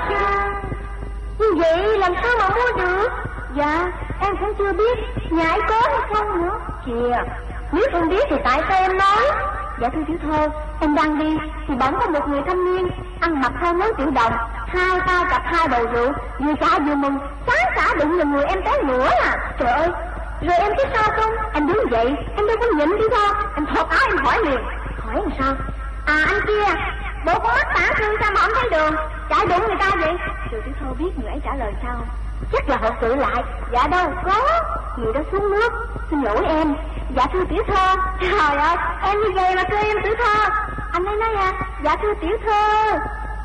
Như vậy làm sao mà mua được? Dạ, em cũng chưa biết nhà ấy có hay không nữa. Kìa, nếu không biết thì tại sao em nói? Dạ thưa tiểu thơ, em đang đi thì bỗng có một người thanh niên ăn mặc theo món tiểu đồng, hai tay cặp hai bầu rượu, vừa trả vừa mừng, sáng xả đụng vào người em té nữa à. Trời ơi, rồi em biết sao không? Em đứng dậy, em đâu có nhịn tiểu thơ, em thọt áo em hỏi liền. Hỏi làm sao? À anh kia, bộ con mắt tả thương sao mà không thấy đường, chạy đụng người ta vậy? Rồi tiểu thơ biết người ấy trả lời sao? Chắc là họ tự lại. Dạ đâu có, người đó xuống nước. Xin lỗi em. Dạ thưa tiểu thơ. Trời ơi, em như vậy mà kêu em tiểu thơ. Anh ấy nói à, dạ thưa tiểu thơ.